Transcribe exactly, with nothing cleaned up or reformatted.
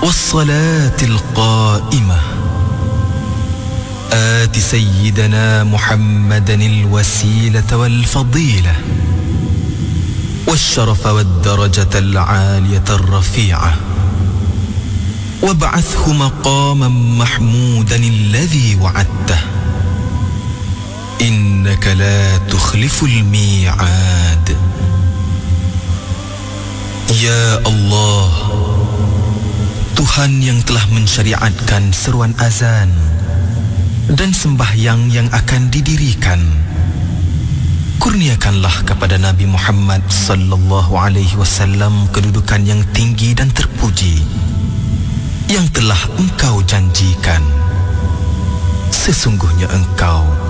والصلاة القائمة آت سيدنا محمدا الوسيلة والفضيلة والشرف والدرجة العالية الرفيعة وابعثه مقاما محمودا الذي وعدته إنك لا تخلف الميعاد. Ya Allah, Tuhan yang telah mensyariatkan seruan azan dan sembahyang yang akan didirikan, kurniakanlah kepada Nabi Muhammad sallallahu alaihi wasallam kedudukan yang tinggi dan terpuji yang telah Engkau janjikan. Sesungguhnya Engkau